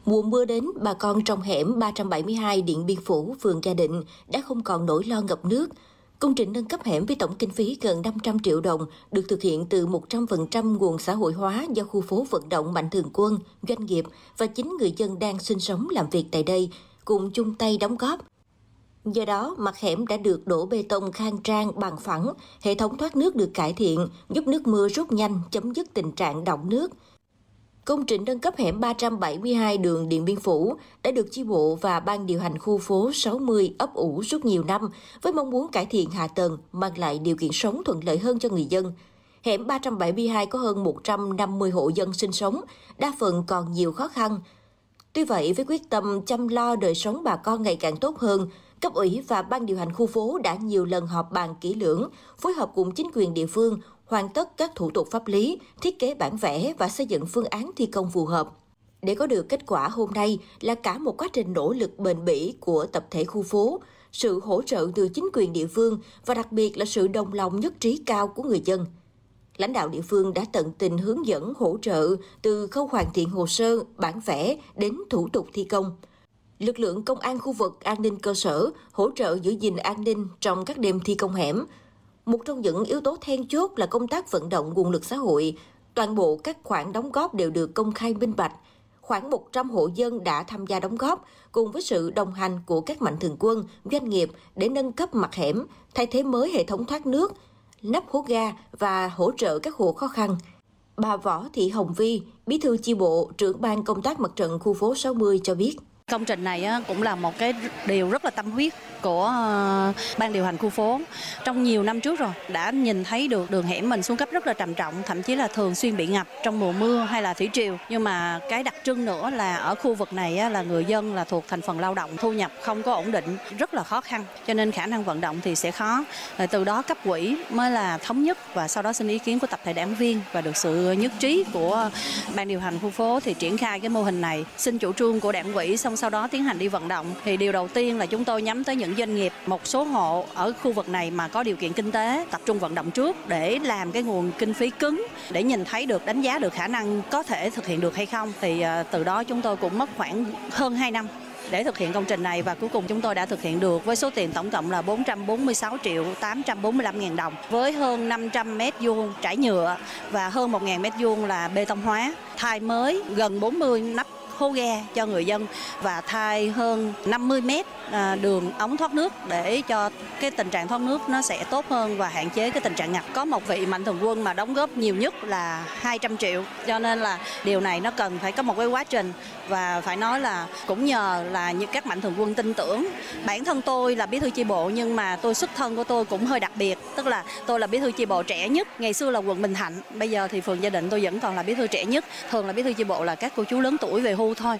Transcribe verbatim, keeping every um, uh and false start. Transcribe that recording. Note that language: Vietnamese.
Mùa mưa đến, bà con trong hẻm ba trăm bảy mươi hai Điện Biên Phủ, phường Gia Định đã không còn nỗi lo ngập nước. Công trình nâng cấp hẻm với tổng kinh phí gần năm trăm triệu đồng được thực hiện từ một trăm phần trăm nguồn xã hội hóa do khu phố vận động Mạnh Thường Quân, doanh nghiệp và chính người dân đang sinh sống làm việc tại đây cùng chung tay đóng góp. Do đó, mặt hẻm đã được đổ bê tông khang trang bằng phẳng, hệ thống thoát nước được cải thiện, giúp nước mưa rút nhanh, chấm dứt tình trạng đọng nước. Công trình nâng cấp hẻm ba trăm bảy mươi hai đường Điện Biên Phủ đã được chi bộ và ban điều hành khu phố sáu mươi ấp ủ suốt nhiều năm với mong muốn cải thiện hạ tầng, mang lại điều kiện sống thuận lợi hơn cho người dân. Hẻm ba trăm bảy mươi hai có hơn một trăm năm mươi hộ dân sinh sống, đa phần còn nhiều khó khăn. Tuy vậy, với quyết tâm chăm lo đời sống bà con ngày càng tốt hơn, cấp ủy và ban điều hành khu phố đã nhiều lần họp bàn kỹ lưỡng, phối hợp cùng chính quyền địa phương, hoàn tất các thủ tục pháp lý, thiết kế bản vẽ và xây dựng phương án thi công phù hợp. Để có được kết quả hôm nay là cả một quá trình nỗ lực bền bỉ của tập thể khu phố, sự hỗ trợ từ chính quyền địa phương và đặc biệt là sự đồng lòng nhất trí cao của người dân. Lãnh đạo địa phương đã tận tình hướng dẫn hỗ trợ từ khâu hoàn thiện hồ sơ, bản vẽ đến thủ tục thi công. Lực lượng công an khu vực, an ninh cơ sở hỗ trợ giữ gìn an ninh trong các đêm thi công hẻm. Một trong những yếu tố then chốt là công tác vận động nguồn lực xã hội. Toàn bộ các khoản đóng góp đều được công khai minh bạch. Khoảng một trăm hộ dân đã tham gia đóng góp cùng với sự đồng hành của các mạnh thường quân, doanh nghiệp để nâng cấp mặt hẻm, thay thế mới hệ thống thoát nước, nắp hố ga và hỗ trợ các hộ khó khăn. Bà Võ Thị Hồng Vi, Bí thư chi bộ, trưởng ban công tác mặt trận khu phố sáu mươi cho biết. Công trình này cũng là một cái điều rất là tâm huyết của ban điều hành khu phố. Trong nhiều năm trước rồi đã nhìn thấy được đường hẻm mình xuống cấp rất là trầm trọng, thậm chí là thường xuyên bị ngập trong mùa mưa hay là thủy triều. Nhưng mà cái đặc trưng nữa là ở khu vực này là người dân là thuộc thành phần lao động, thu nhập không có ổn định, rất là khó khăn, cho nên khả năng vận động thì sẽ khó. Từ đó cấp ủy mới là thống nhất và sau đó xin ý kiến của tập thể đảng viên và được sự nhất trí của ban điều hành khu phố thì triển khai cái mô hình này. Xin chủ trương của đảng ủy xong sau đó tiến hành đi vận động thì điều đầu tiên là chúng tôi nhắm tới những doanh nghiệp, một số hộ ở khu vực này mà có điều kiện kinh tế, tập trung vận động trước để làm cái nguồn kinh phí cứng để nhìn thấy được, đánh giá được khả năng có thể thực hiện được hay không. Thì từ đó chúng tôi cũng mất khoảng hơn hai năm để thực hiện công trình này và cuối cùng chúng tôi đã thực hiện được với số tiền tổng cộng là bốn trăm bốn mươi sáu triệu tám trăm bốn mươi lăm ngàn đồng với hơn năm trăm mét vuông trải nhựa và hơn một nghìn mét vuông là bê tông hóa, thay mới gần bốn mươi nắp hố ga cho người dân và thay hơn năm mươi mét đường ống thoát nước để cho cái tình trạng thoát nước nó sẽ tốt hơn và hạn chế cái tình trạng ngập. Có một vị mạnh thường quân mà đóng góp nhiều nhất là hai trăm triệu, cho nên là điều này nó cần phải có một cái quá trình và phải nói là cũng nhờ là những các mạnh thường quân tin tưởng. Bản thân tôi là bí thư chi bộ nhưng mà tôi xuất thân của tôi cũng hơi đặc biệt, tức là tôi là bí thư chi bộ trẻ nhất, ngày xưa là quận Bình Thạnh, bây giờ thì phường Gia Định tôi vẫn còn là bí thư trẻ nhất. Thường là bí thư chi bộ là các cô chú lớn tuổi về hưu thôi,